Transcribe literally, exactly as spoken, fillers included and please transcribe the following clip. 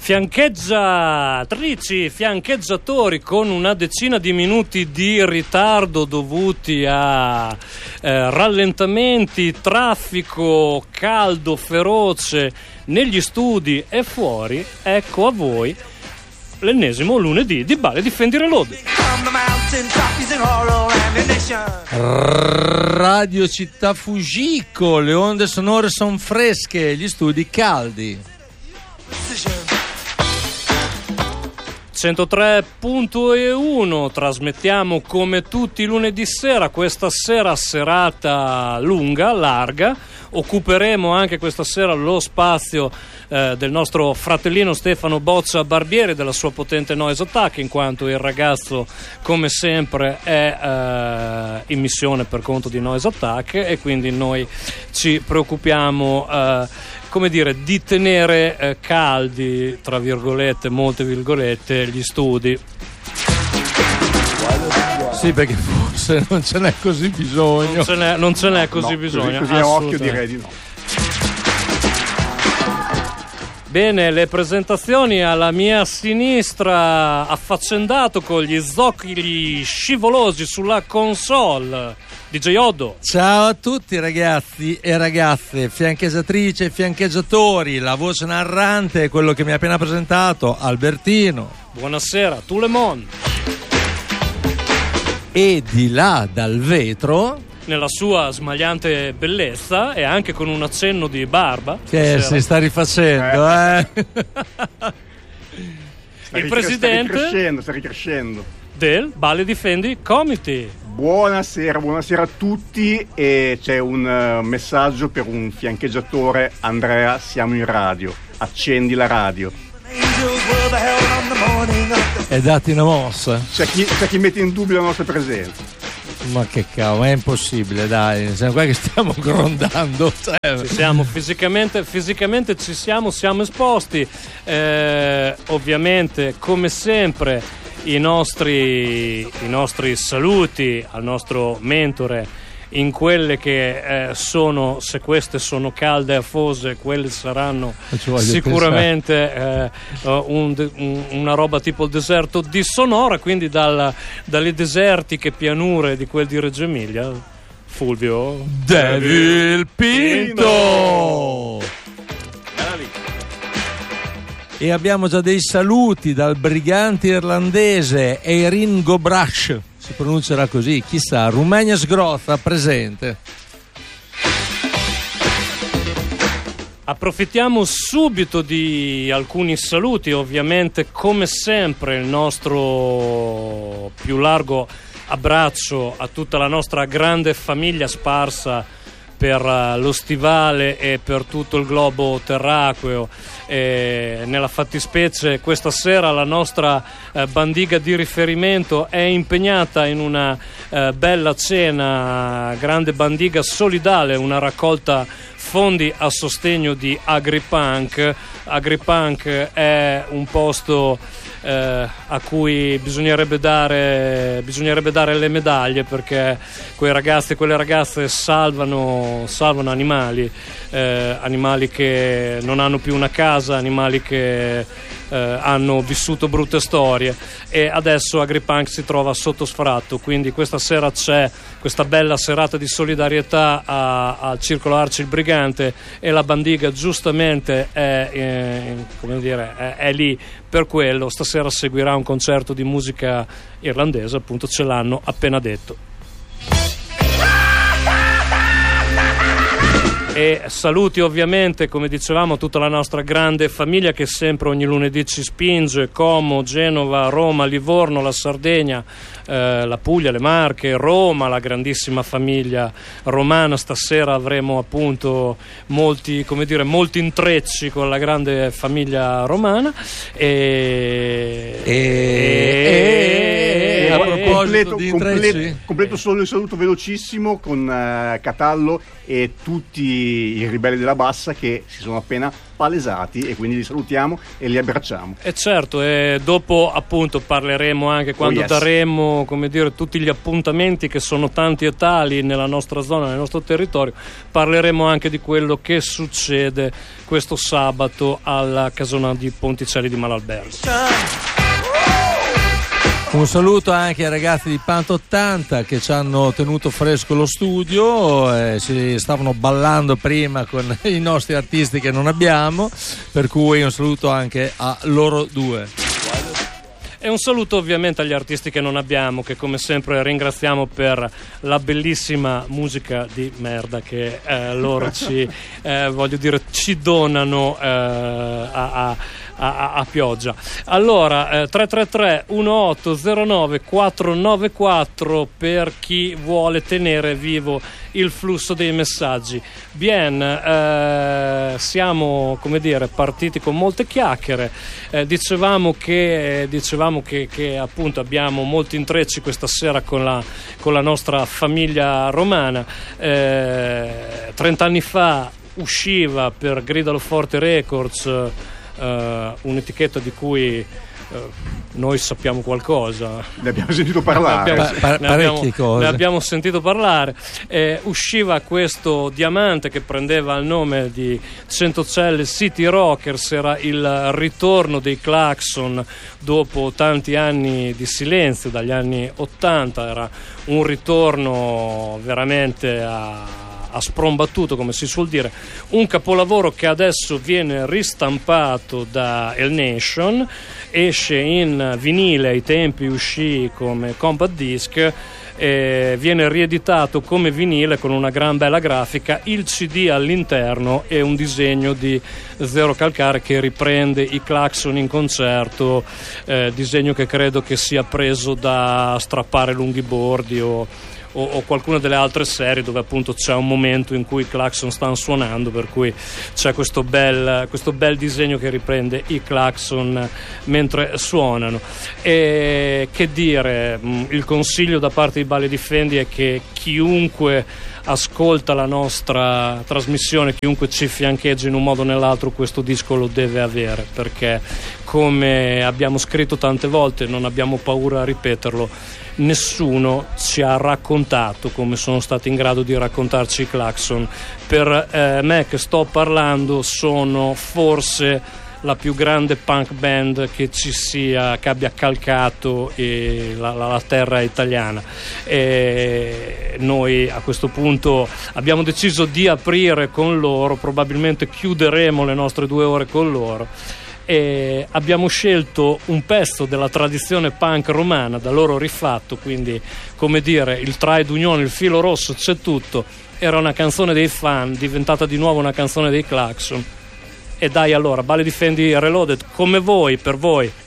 Fiancheggiatrici, fiancheggiatori con una decina di minuti di ritardo dovuti a eh, rallentamenti, traffico, caldo feroce negli studi e fuori, ecco a voi l'ennesimo lunedì di Bale Difendi Reload. Radio Città Fujiko, le onde sonore sono fresche, gli studi caldi. centotré punto uno, trasmettiamo come tutti i lunedì sera, questa sera serata lunga, larga. Occuperemo anche questa sera lo spazio eh, del nostro fratellino Stefano Boccia Barbieri, della sua potente Noise Attack, in quanto il ragazzo come sempre è eh, in missione per conto di Noise Attack, e quindi noi ci preoccupiamo eh, come dire, di tenere eh, caldi, tra virgolette, molte virgolette, gli studi. Sì, perché forse non ce n'è così bisogno. Non ce n'è, non ce n'è così no, bisogno. Così, così a occhio direi di no. Bene, le presentazioni: alla mia sinistra, affaccendato con gli zoccoli scivolosi sulla console, D J Oddo. Ciao a tutti ragazzi e ragazze, fiancheggiatrici e fiancheggiatori, la voce narrante è quello che mi ha appena presentato, Albertino. Buonasera, Tulemon. E di là dal vetro, nella sua smagliante bellezza e anche con un accenno di barba, che stasera, si sta rifacendo, eh. eh. Il presidente sta ricrescendo, sta ricrescendo del Bale Difendi Committee. Buonasera, buonasera a tutti, e c'è un uh, messaggio per un fiancheggiatore. Andrea, siamo in radio, accendi la radio. E dati una mossa. C'è chi, c'è chi mette in dubbio la nostra presenza. Ma che cavolo, è impossibile, dai, siamo qua che stiamo grondando. Cioè. Ci siamo fisicamente, fisicamente ci siamo, siamo esposti. Eh, ovviamente, come sempre, i nostri, i nostri saluti al nostro mentore in quelle che eh, sono, se queste sono calde e afose, quelle saranno sicuramente eh, un, un, una roba tipo il deserto di Sonora, quindi dal, dalle desertiche pianure di quel di Reggio Emilia. Fulvio Devil Pinto. E abbiamo già dei saluti dal brigante irlandese Eirin Gobrash, si pronuncerà così, chissà, Rumenia Sgrozza presente. Approfittiamo subito di alcuni saluti, ovviamente come sempre il nostro più largo abbraccio a tutta la nostra grande famiglia sparsa per lo stivale e per tutto il globo terracqueo. E nella fattispecie questa sera la nostra eh, bandiga di riferimento è impegnata in una eh, bella cena, grande bandiga solidale, una raccolta fondi a sostegno di Agripunk. Agripunk è un posto eh, a cui bisognerebbe dare bisognerebbe dare le medaglie, perché quei ragazzi e quelle ragazze salvano salvano animali eh, animali che non hanno più una casa, animali che eh, hanno vissuto brutte storie, e adesso Agripunk si trova sotto sfratto. Quindi questa sera c'è questa bella serata di solidarietà al Circolo Arci il Brigante, e la bandiga giustamente è, eh, come dire, è, è lì per quello. Stasera seguirà un concerto di musica irlandese, appunto, ce l'hanno appena detto. E saluti ovviamente, come dicevamo, tutta la nostra grande famiglia che sempre ogni lunedì ci spinge: Como, Genova, Roma, Livorno, la Sardegna, eh, la Puglia, le Marche, Roma, la grandissima famiglia romana. Stasera avremo appunto molti, come dire, molti intrecci con la grande famiglia romana. E, e, e, a proposito completo, di completo, intrecci, completo solo il saluto velocissimo con uh, Catallo e tutti i ribelli della Bassa che si sono appena palesati, e quindi li salutiamo e li abbracciamo. E certo, e dopo appunto parleremo anche quando oh, yes. daremo, come dire, tutti gli appuntamenti, che sono tanti e tali nella nostra zona, nel nostro territorio. Parleremo anche di quello che succede questo sabato alla Casona di Ponticelli di Malalbergo. Un saluto anche ai ragazzi di Panta ottanta che ci hanno tenuto fresco lo studio, eh, si stavano ballando prima con i nostri artisti che non abbiamo, per cui un saluto anche a loro due. E un saluto ovviamente agli artisti che non abbiamo, che come sempre ringraziamo per la bellissima musica di merda che eh, loro ci, eh, voglio dire, ci donano eh, a, a A, a pioggia. Allora eh, tre tre tre uno otto zero nove quattro nove quattro per chi vuole tenere vivo il flusso dei messaggi. Bien, eh, siamo, come dire, partiti con molte chiacchiere, eh, dicevamo che dicevamo che, che appunto abbiamo molti intrecci questa sera con la, con la nostra famiglia romana. eh, trent'anni fa usciva per Gridalo Forte Records Uh, un'etichetta di cui uh, noi sappiamo qualcosa, ne abbiamo sentito parlare, ne abbiamo, pa- pa- ne abbiamo, parecchie cose. ne abbiamo sentito parlare. Eh, usciva questo diamante che prendeva il nome di Centocelle City Rockers, era il ritorno dei Klaxon dopo tanti anni di silenzio, dagli anni ottanta, era un ritorno veramente a ha sprombattuto, come si suol dire, un capolavoro che adesso viene ristampato da El Nation, esce in vinile, ai tempi uscì come compact disc, e viene rieditato come vinile con una gran bella grafica, il C D all'interno e un disegno di Zero Calcare che riprende i Klaxon in concerto, eh, disegno che credo che sia preso da Strappare lunghi bordi o O, o qualcuna delle altre serie dove appunto c'è un momento in cui i Klaxon stanno suonando, per cui c'è questo bel, questo bel disegno che riprende i Klaxon mentre suonano. E che dire, il consiglio da parte di Bali Difendi è che chiunque ascolta la nostra trasmissione, chiunque ci fiancheggia in un modo o nell'altro, questo disco lo deve avere, perché come abbiamo scritto tante volte, non abbiamo paura a ripeterlo, nessuno ci ha raccontato come sono stati in grado di raccontarci i Klaxon. Per eh, me che sto parlando, sono forse la più grande punk band che ci sia, che abbia calcato eh, la, la, la terra italiana. E noi a questo punto abbiamo deciso di aprire con loro, probabilmente chiuderemo le nostre due ore con loro, e abbiamo scelto un pezzo della tradizione punk romana da loro rifatto, quindi come dire il trait d'unione, il filo rosso, c'è tutto. Era una canzone dei fan diventata di nuovo una canzone dei Klaxon. E dai, allora Bali Difendi Reloaded, come voi, per voi.